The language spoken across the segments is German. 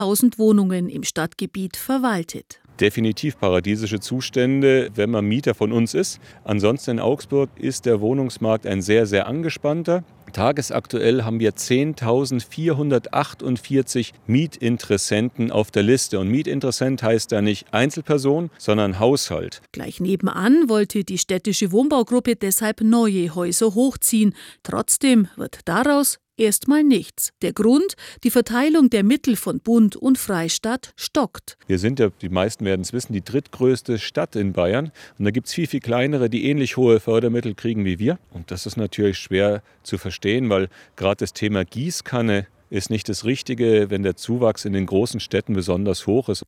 1000 Wohnungen im Stadtgebiet verwaltet. Definitiv paradiesische Zustände, wenn man Mieter von uns ist. Ansonsten in Augsburg ist der Wohnungsmarkt ein sehr, sehr angespannter. Tagesaktuell haben wir 10.448 Mietinteressenten auf der Liste. Und Mietinteressent heißt ja nicht Einzelperson, sondern Haushalt. Gleich nebenan wollte die städtische Wohnbaugruppe deshalb neue Häuser hochziehen. Trotzdem wird daraus erstmal nichts. Der Grund: die Verteilung der Mittel von Bund und Freistaat stockt. Wir sind ja, die meisten werden es wissen, die drittgrößte Stadt in Bayern. Und da gibt es viel, viel kleinere, die ähnlich hohe Fördermittel kriegen wie wir. Und das ist natürlich schwer zu verstehen, weil gerade das Thema Gießkanne ist nicht das Richtige, wenn der Zuwachs in den großen Städten besonders hoch ist.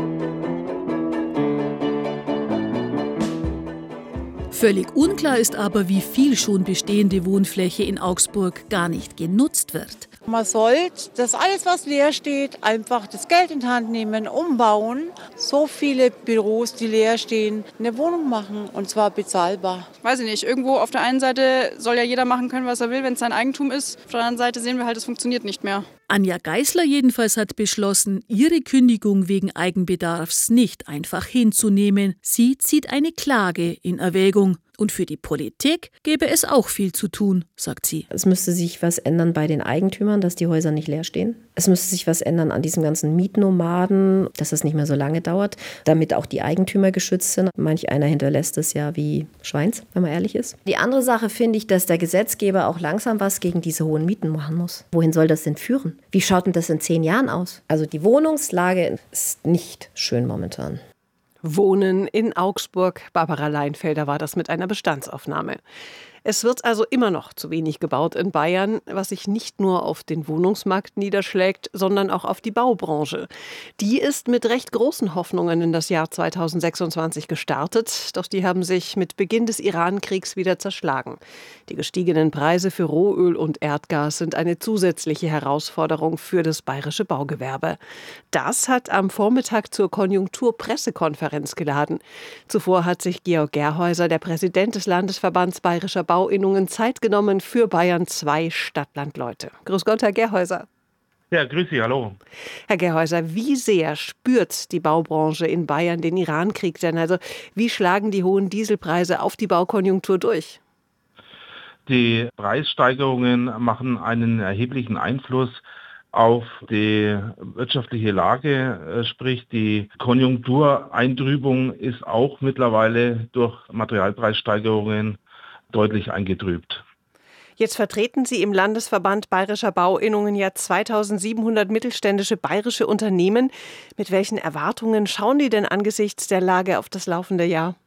Völlig unklar ist aber, wie viel schon bestehende Wohnfläche in Augsburg gar nicht genutzt wird. Man sollte das alles, was leer steht, einfach das Geld in die Hand nehmen, umbauen. So viele Büros, die leer stehen, eine Wohnung machen, und zwar bezahlbar. Weiß ich nicht, irgendwo auf der einen Seite soll ja jeder machen können, was er will, wenn es sein Eigentum ist. Auf der anderen Seite sehen wir halt, es funktioniert nicht mehr. Anja Geisler jedenfalls hat beschlossen, ihre Kündigung wegen Eigenbedarfs nicht einfach hinzunehmen. Sie zieht eine Klage in Erwägung. Und für die Politik gäbe es auch viel zu tun, sagt sie. Es müsste sich was ändern bei den Eigentümern, dass die Häuser nicht leer stehen. Es müsste sich was ändern an diesem ganzen Mietnomaden, dass es nicht mehr so lange dauert, damit auch die Eigentümer geschützt sind. Manch einer hinterlässt es ja wie Schweins, wenn man ehrlich ist. Die andere Sache finde ich, dass der Gesetzgeber auch langsam was gegen diese hohen Mieten machen muss. Wohin soll das denn führen? Wie schaut denn das in 10 Jahren aus? Also die Wohnungslage ist nicht schön momentan. Wohnen in Augsburg. Barbara Leinfelder war das mit einer Bestandsaufnahme. Es wird also immer noch zu wenig gebaut in Bayern, was sich nicht nur auf den Wohnungsmarkt niederschlägt, sondern auch auf die Baubranche. Die ist mit recht großen Hoffnungen in das Jahr 2026 gestartet, doch die haben sich mit Beginn des Iran-Kriegs wieder zerschlagen. Die gestiegenen Preise für Rohöl und Erdgas sind eine zusätzliche Herausforderung für das bayerische Baugewerbe. Das hat am Vormittag zur Konjunkturpressekonferenz geladen. Zuvor hat sich Georg Gerhäuser, der Präsident des Landesverbands Bayerischer Bauinnungen, Zeit genommen für Bayern 2 Stadtlandleute. Grüß Gott, Herr Gerhäuser. Ja, grüß Sie, hallo. Herr Gerhäuser, wie sehr spürt die Baubranche in Bayern den Iran-Krieg denn? Also wie schlagen die hohen Dieselpreise auf die Baukonjunktur durch? Die Preissteigerungen machen einen erheblichen Einfluss auf die wirtschaftliche Lage, sprich die Konjunktureintrübung ist auch mittlerweile durch Materialpreissteigerungen deutlich eingetrübt. Jetzt vertreten Sie im Landesverband Bayerischer Bauinnungen ja 2700 mittelständische bayerische Unternehmen. Mit welchen Erwartungen schauen die denn angesichts der Lage auf das laufende Jahr?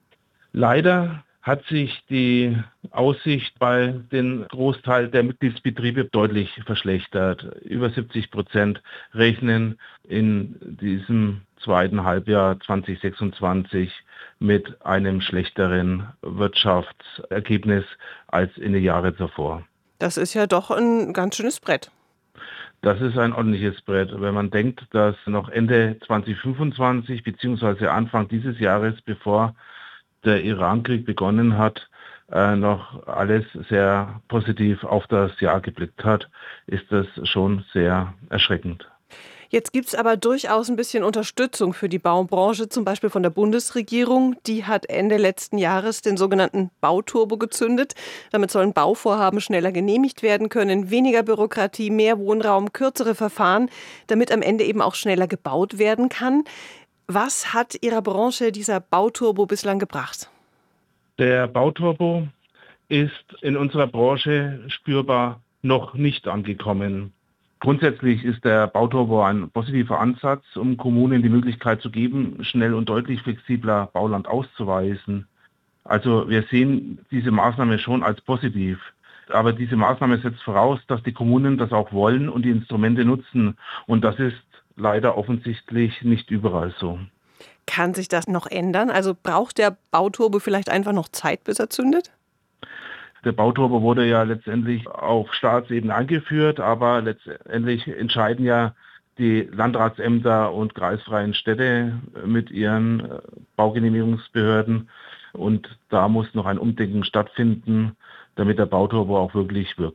Leider hat sich die Aussicht bei den Großteil der Mitgliedsbetriebe deutlich verschlechtert. Über 70% rechnen in diesem zweiten Halbjahr 2026 mit einem schlechteren Wirtschaftsergebnis als in den Jahren zuvor. Das ist ja doch ein ganz schönes Brett. Das ist ein ordentliches Brett. Wenn man denkt, dass noch Ende 2025 bzw. Anfang dieses Jahres, bevor der Iran-Krieg begonnen hat, noch alles sehr positiv auf das Jahr geblickt hat, ist das schon sehr erschreckend. Jetzt gibt es aber durchaus ein bisschen Unterstützung für die Baubranche, zum Beispiel von der Bundesregierung. Die hat Ende letzten Jahres den sogenannten Bauturbo gezündet. Damit sollen Bauvorhaben schneller genehmigt werden können, weniger Bürokratie, mehr Wohnraum, kürzere Verfahren, damit am Ende eben auch schneller gebaut werden kann. Was hat Ihrer Branche dieser Bauturbo bislang gebracht? Der Bauturbo ist in unserer Branche spürbar noch nicht angekommen. Grundsätzlich ist der Bauturbo ein positiver Ansatz, um Kommunen die Möglichkeit zu geben, schnell und deutlich flexibler Bauland auszuweisen. Also wir sehen diese Maßnahme schon als positiv. Aber diese Maßnahme setzt voraus, dass die Kommunen das auch wollen und die Instrumente nutzen. Und das ist leider offensichtlich nicht überall so. Kann sich das noch ändern? Also braucht der Bauturbo vielleicht einfach noch Zeit, bis er zündet? Der Bauturbo wurde ja letztendlich auf Staatsebene eingeführt, aber letztendlich entscheiden ja die Landratsämter und kreisfreien Städte mit ihren Baugenehmigungsbehörden. Und da muss noch ein Umdenken stattfinden, damit der Bauturbo auch wirklich wirkt.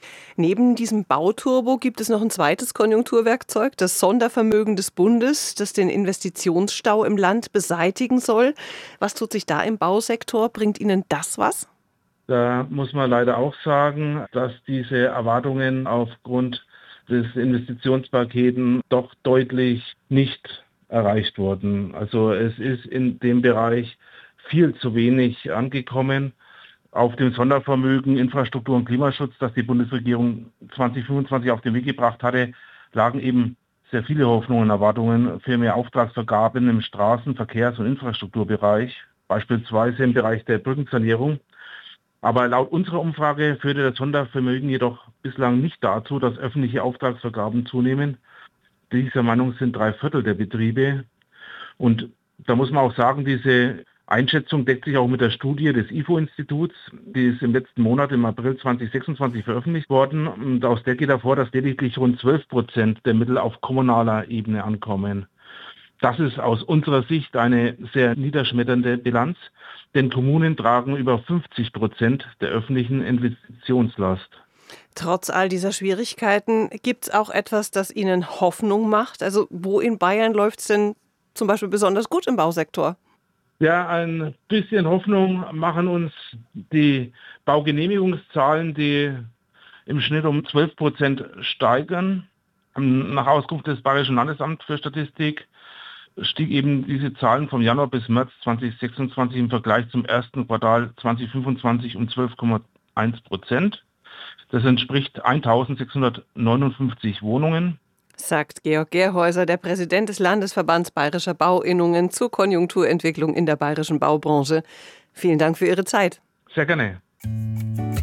Neben diesem Bauturbo gibt es noch ein zweites Konjunkturwerkzeug, das Sondervermögen des Bundes, das den Investitionsstau im Land beseitigen soll. Was tut sich da im Bausektor? Bringt Ihnen das was? Da muss man leider auch sagen, dass diese Erwartungen aufgrund des Investitionspaketen doch deutlich nicht erreicht wurden. Also es ist in dem Bereich viel zu wenig angekommen. Auf dem Sondervermögen Infrastruktur und Klimaschutz, das die Bundesregierung 2025 auf den Weg gebracht hatte, lagen eben sehr viele Hoffnungen und Erwartungen für mehr Auftragsvergaben im Straßen-, Verkehrs- und Infrastrukturbereich, beispielsweise im Bereich der Brückensanierung. Aber laut unserer Umfrage führte das Sondervermögen jedoch bislang nicht dazu, dass öffentliche Auftragsvergaben zunehmen. Dieser Meinung sind 3/4 der Betriebe. Und da muss man auch sagen, diese Einschätzung deckt sich auch mit der Studie des IFO-Instituts, die ist im letzten Monat, im April 2026, veröffentlicht worden. Und aus der geht hervor, dass lediglich rund 12% der Mittel auf kommunaler Ebene ankommen. Das ist aus unserer Sicht eine sehr niederschmetternde Bilanz, denn Kommunen tragen über 50% der öffentlichen Investitionslast. Trotz all dieser Schwierigkeiten gibt es auch etwas, das Ihnen Hoffnung macht. Also wo in Bayern läuft es denn zum Beispiel besonders gut im Bausektor? Ja, ein bisschen Hoffnung machen uns die Baugenehmigungszahlen, die im Schnitt um 12% steigern. Nach Auskunft des Bayerischen Landesamts für Statistik stieg eben diese Zahlen vom Januar bis März 2026 im Vergleich zum ersten Quartal 2025 um 12,1%. Das entspricht 1.659 Wohnungen. Sagt Georg Gerhäuser, der Präsident des Landesverbands Bayerischer Bauinnungen zur Konjunkturentwicklung in der bayerischen Baubranche. Vielen Dank für Ihre Zeit. Sehr gerne.